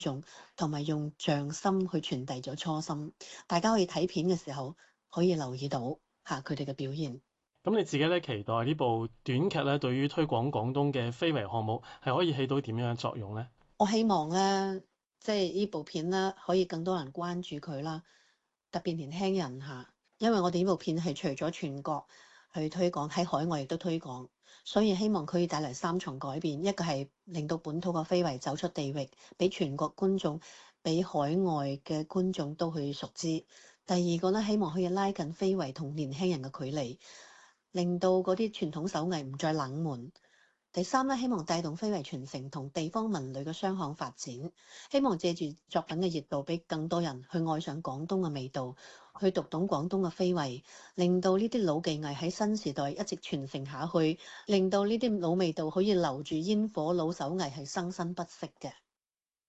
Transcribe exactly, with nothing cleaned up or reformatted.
重，同埋用匠心去傳遞咗初心。大家可以睇片嘅時候可以留意到嚇佢哋嘅表現。 咁你自己咧期待呢部短劇咧，對於推廣廣東嘅非遺項目係可以起到點樣嘅作用咧？ 我希望咧，即係呢部片咧，可以更多人關注佢啦，特別年輕人嚇，因為我哋呢部片係除咗全國去推廣，喺海外亦都推廣，所以希望可以帶嚟三重改變。一個係令到本土嘅非遺走出地域，俾全國觀眾、俾海外嘅觀眾都去熟知。第二個咧，希望可以拉近非遺同年輕人嘅距離，令到嗰啲傳統手藝唔再冷門。第三咧，希望帶動非遺傳承同地方文旅嘅雙向發展，希望借住作品嘅熱度，俾更多人去愛上廣東嘅味道，去讀懂廣東嘅非遺，令到呢啲老技藝喺新時代一直傳承下去，令到呢啲老味道可以留住煙火，老手藝係生生不息嘅。